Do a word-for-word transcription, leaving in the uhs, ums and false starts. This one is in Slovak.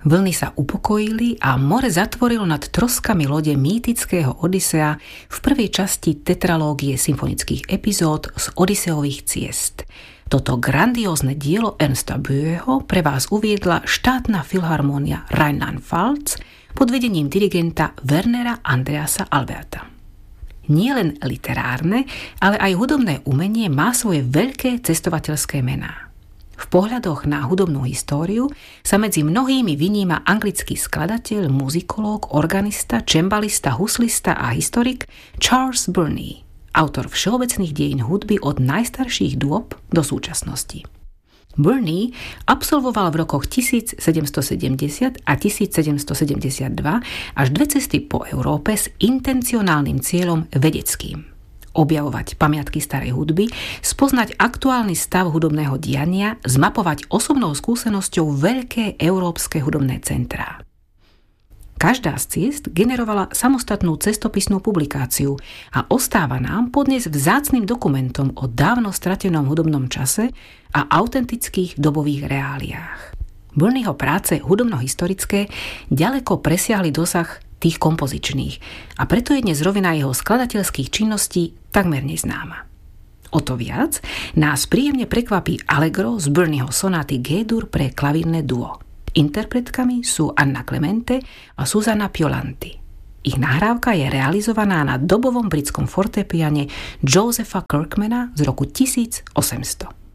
Vlny sa upokojili a more zatvorilo nad troskami lode mýtického Odysea v prvej časti tetralógie symfonických epizód z Odysseových ciest. Toto grandiózne dielo Ernsta Böeho pre vás uviedla štátna filharmónia Rheinland-Pfalz pod vedením dirigenta Wernera Andreasa Alberta. Nielen literárne, ale aj hudobné umenie má svoje veľké cestovateľské mená. V pohľadoch na hudobnú históriu sa medzi mnohými vyníma anglický skladateľ, muzikológ, organista, čembalista, huslista a historik Charles Burney, autor všeobecných dejín hudby od najstarších dôb do súčasnosti. Burney absolvoval v rokoch tisícsedemstosedemdesiat a tisícsedemstosedemdesiatdva až dve cesty po Európe s intencionálnym cieľom vedeckým. Objavovať pamiatky starej hudby, spoznať aktuálny stav hudobného diania, zmapovať osobnou skúsenosťou veľké európske hudobné centrá. Každá z ciest generovala samostatnú cestopisnú publikáciu a ostáva nám podnes vzácnym dokumentom o dávno stratenom hudobnom čase a autentických dobových reáliách. Burneyho práce hudobno-historické ďaleko presiahli dosah tých kompozičných a preto je dnes rovina jeho skladateľských činností takmer neznáma. O to viac nás príjemne prekvapí allegro z Burneyho sonáty G-dur pre klavírne duo. Interpretkami sú Anna Clemente a Susanna Piolanti. Ich nahrávka je realizovaná na dobovom britskom fortepiane Josepha Kirkmana z roku tisícosemsto.